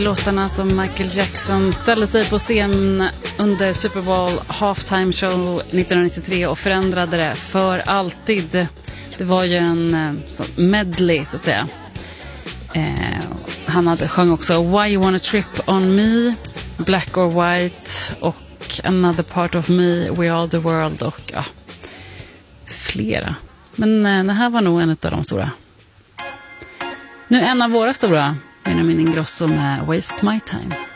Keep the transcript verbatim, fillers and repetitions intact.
Låtarna som Michael Jackson ställde sig på scen under Super Bowl Halftime Show nittonhundranittiotre och förändrade det för alltid. Det var ju en så, medley så att säga. Eh, han hade sjöng också Why You Wanna Trip On Me, Black or White och Another Part of Me, We Are The World och ja, flera. Men eh, det här var nog en av de stora. Nu en av våra stora, Benjamin Ingrosso med Waste My Time.